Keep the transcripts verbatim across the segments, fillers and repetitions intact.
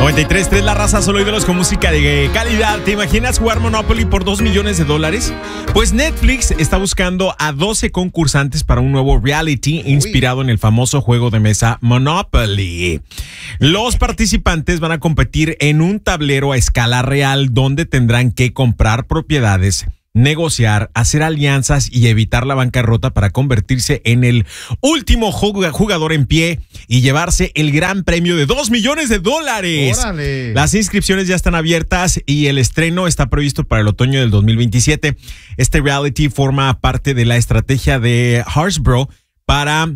noventa y tres punto tres La Raza, solo ídolos con música de calidad. ¿Te imaginas jugar Monopoly por dos millones de dólares? Pues Netflix está buscando a doce concursantes para un nuevo reality inspirado en el famoso juego de mesa Monopoly. Los participantes van a competir en un tablero a escala real donde tendrán que comprar propiedades, negociar, hacer alianzas y evitar la bancarrota para convertirse en el último jugador en pie y llevarse el gran premio de dos millones de dólares. ¡Órale! Las inscripciones ya están abiertas y el estreno está previsto para el otoño del dos mil veintisiete. Este reality forma parte de la estrategia de Hasbro para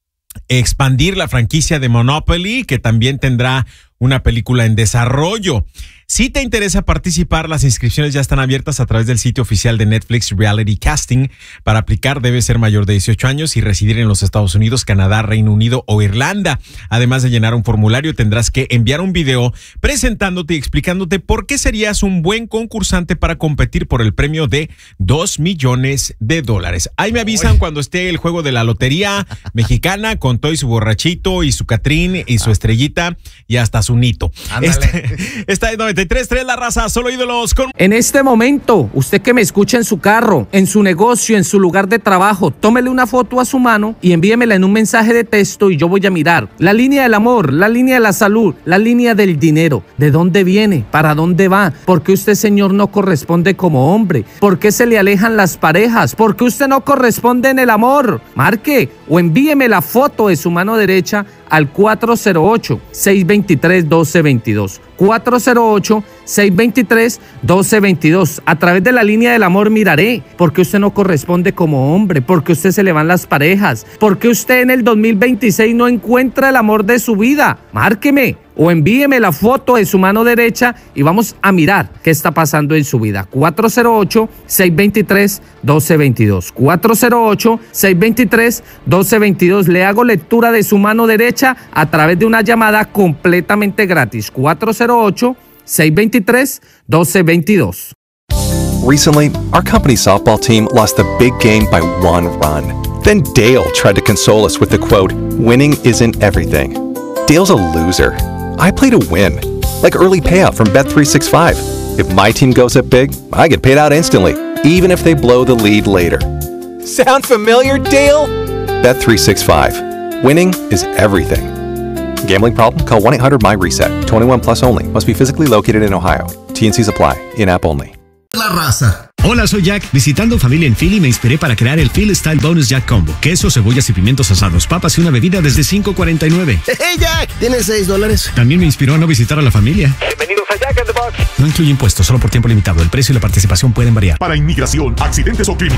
expandir la franquicia de Monopoly, que también tendrá una película en desarrollo. Si te interesa participar, las inscripciones ya están abiertas a través del sitio oficial de Netflix Reality Casting. Para aplicar, debes ser mayor de dieciocho años y residir en los Estados Unidos, Canadá, Reino Unido o Irlanda. Además de llenar un formulario, tendrás que enviar un video presentándote y explicándote por qué serías un buen concursante para competir por el premio de dos millones de dólares. Ahí me avisan cuando esté el juego de la lotería mexicana con todo y su borrachito y su Catrín y su estrellita y hasta su nito. Este, está en noventa y tres punto tres La Raza, solo ídolos con... En este momento, usted que me escucha en su carro, en su negocio, en su lugar de trabajo, tómele una foto a su mano y envíemela en un mensaje de texto y yo voy a mirar la línea del amor, la línea de la salud, la línea del dinero. ¿De dónde viene? ¿Para dónde va? ¿Por qué usted, señor, no corresponde como hombre? ¿Por qué se le alejan las parejas? ¿Por qué usted no corresponde en el amor? Marque o envíeme la foto de su mano derecha al cuatro cero ocho, seis dos tres, uno dos dos dos. cuatro cero ocho, seis dos tres, uno dos dos dos. A través de la línea del amor miraré por qué usted no corresponde como hombre, por qué usted se le van las parejas, por qué usted en el dos mil veintiséis no encuentra el amor de su vida. Márqueme o envíeme la foto de su mano derecha y vamos a mirar qué está pasando en su vida. cuatro cero ocho, seis dos tres, uno dos dos dos. cuatro cero ocho, seis dos tres, uno dos dos dos. Le hago lectura de su mano derecha a través de una llamada completamente gratis. cuatro cero ocho, seis dos tres, uno dos dos dos. Recently, our company softball team lost the big game by one run. Then Dale tried to console us with the quote, "Winning isn't everything." Dale's a loser. I play to win, like early payout from Bet three sixty-five. If my team goes up big, I get paid out instantly, even if they blow the lead later. Sound familiar, Dale? Bet three sixty-five. Winning is everything. Gambling problem? Call one eight hundred M Y reset. twenty-one plus only. Must be physically located in Ohio. T N Cs apply. In-app only. La Raza. Hola, soy Jack. Visitando familia en Philly me inspiré para crear el Philly Style Bonus Jack Combo. Queso, cebollas y pimientos asados, papas y una bebida desde cinco cuarenta y nueve. ¡Hey, Jack! ¿Tienes seis dólares? También me inspiró a no visitar a la familia. Bienvenidos a Jack in the Box. No incluye impuestos, solo por tiempo limitado. El precio y la participación pueden variar. Para inmigración, accidentes o crimen.